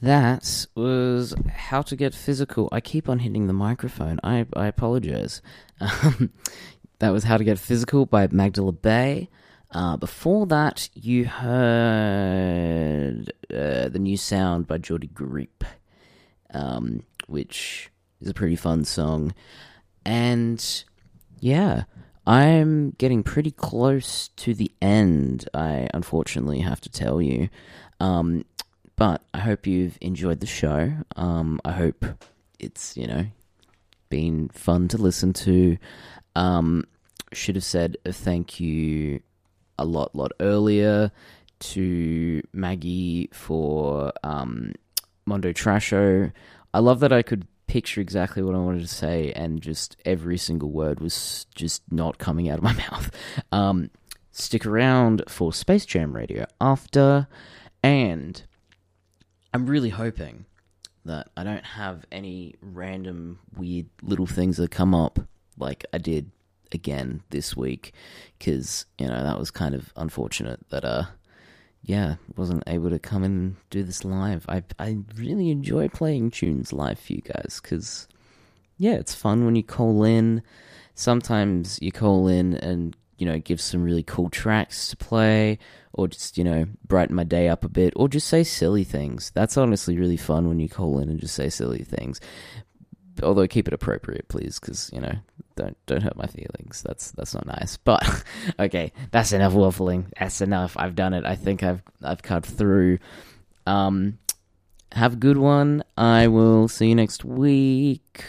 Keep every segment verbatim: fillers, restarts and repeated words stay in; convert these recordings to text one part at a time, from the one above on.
That was How to Get Physical. I keep on hitting the microphone. I, I apologize. Um, that was How to Get Physical by Magdala Bay. Uh, before that, you heard uh, the new sound by Geordie Grip, um, which is a pretty fun song. And yeah, I'm getting pretty close to the end, I unfortunately have to tell you. Um, but I hope you've enjoyed the show. Um, I hope it's, you know, been fun to listen to. Um, should have said a thank you a lot, lot earlier to Maggie for um, Mondo Trasho. I love that I could picture exactly what I wanted to say and just every single word was just not coming out of my mouth. Um, stick around for Space Jam Radio after, and I'm really hoping that I don't have any random weird little things that come up like I did again this week, because, you know, that was kind of unfortunate that, uh, yeah, wasn't able to come and do this live. I I really enjoy playing tunes live for you guys, because, yeah, it's fun when you call in. Sometimes you call in and, you know, give some really cool tracks to play, or just, you know, brighten my day up a bit, or just say silly things. That's honestly really fun when you call in and just say silly things. Although keep it appropriate, please, because, you know, don't don't hurt my feelings. That's that's not nice. But okay, that's enough waffling. That's enough. I've done it. I think I've I've cut through. Um, have a good one. I will see you next week.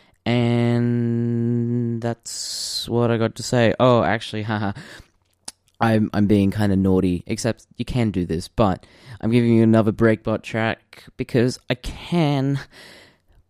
And that's what I got to say. Oh, actually, haha. I'm I'm being kind of naughty, except you can do this, but I'm giving you another Breakbot track because I can.